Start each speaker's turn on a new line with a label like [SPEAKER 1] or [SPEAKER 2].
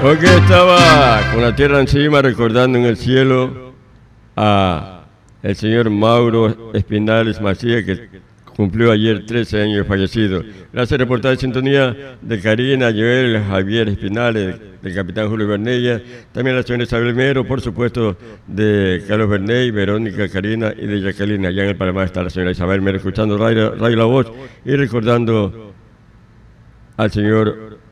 [SPEAKER 1] Porque estaba con la tierra encima recordando en el cielo a el señor Mauro Espinales Macías, que cumplió ayer 13 años fallecido. Gracias, reportaje de sintonía de Karina, Joel, Javier Espinales, del capitán Julio Bernella, también la señora Isabel Mero, por supuesto, de Carlos Berney, Verónica, Karina y de Jacqueline. Allá en el Panamá está la señora Isabel Mero escuchando Radio La Voz y recordando al señor